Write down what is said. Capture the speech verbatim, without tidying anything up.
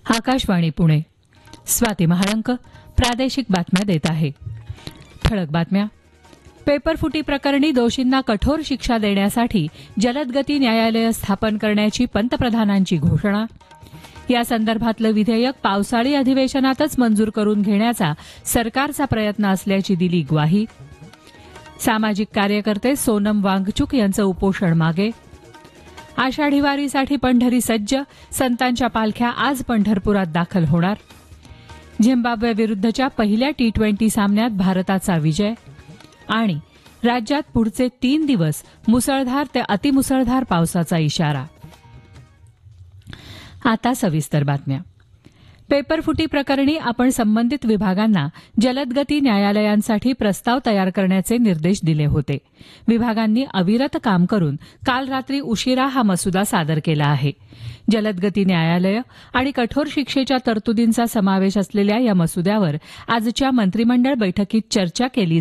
आकाशवाणी पुणे. स्वाती महाळंक प्रादेशिक बातम्या देत आहे. ठळक बातम्या. पेपरफुटी प्रकरणी दोषींना कठोर शिक्षा देण्यासाठी जलदगती न्यायालय स्थापन करण्याची पंतप्रधानांची घोषणा. या संदर्भातलं विधेयक पावसाळी अधिवेशनातच मंजूर करून घेण्याचा सरकारचा प्रयत्न असल्याची दिली ग्वाही. सामाजिक कार्यकर्ते सोनम वांगचुक यांचं उपोषण मागे. आषाढी वारीसाठी पंढरी सज्ज, संतांच्या पालख्या आज पंढरपुरात दाखल होणार. झिम्बाब्वे विरुद्धच्या पहिल्या टी ट्वेंटी सामन्यात भारताचा विजय. आणि राज्यात पुढचे तीन दिवस मुसळधार ते अतिमुसळधार पावसाचा इशारा. आता सविस्तर बातम्या. पेपरफुटी प्रकरणी आपण संबंधित विभागांना जलदगती न्यायालयांसाठी प्रस्ताव तयार करण्याचे निर्देश दिले होते. विभागांनी अविरत काम करून काल रात्री उशिरा हा मसुदा सादर केला आहे. जलदगती न्यायालय आणि कठोर शिक्षेच्या तरतुदींचा समावेश असलेल्या या मसुद्यावर आजच्या मंत्रिमंडळ बैठकीत चर्चा केली